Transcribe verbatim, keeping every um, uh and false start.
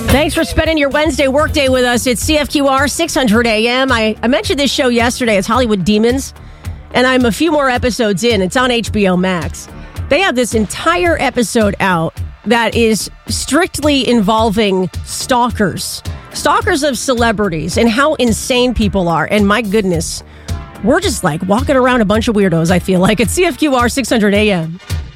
Thanks for spending your Wednesday workday with us. It's C F Q R six hundred A M. I, I mentioned this show yesterday. It's Hollywood Demons, and I'm a few more episodes in. It's on H B O Max. They have this entire episode out that is strictly involving stalkers. Stalkers of celebrities and how insane people are. And my goodness, we're just like walking around a bunch of weirdos, I feel like. It's C F Q R six hundred A M.